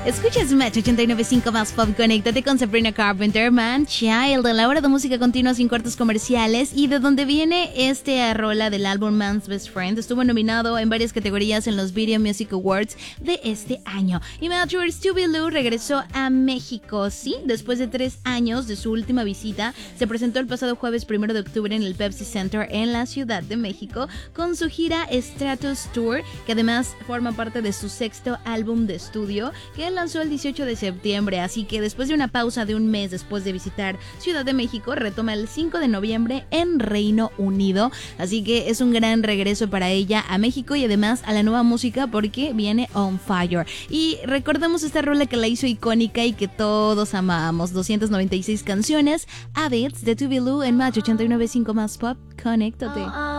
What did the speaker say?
Escuchas Match 89.5 más Pop. Conéctate con Sabrina Carpenter, Man Child, en la hora de música continua sin cortes comerciales. Y de donde viene este rola del álbum Man's Best Friend, estuvo nominado en varias categorías en los Video Music Awards de este año. Imagures To Be Lou regresó a México, sí, después de 3 años de su última visita. Se presentó el pasado jueves 1 de octubre en el Pepsi Center en la Ciudad de México con su gira Stratus Tour, que además forma parte de su 6º álbum de estudio, que lanzó el 18 de septiembre, así que después de una pausa de un mes después de visitar Ciudad de México, retoma el 5 de noviembre en Reino Unido, así que es un gran regreso para ella a México y además a la nueva música porque viene On Fire. Y recordemos esta rola que la hizo icónica y que todos amamos, 296 canciones, Habits de To Be Lou en Match 89.5 más Pop. Conéctate.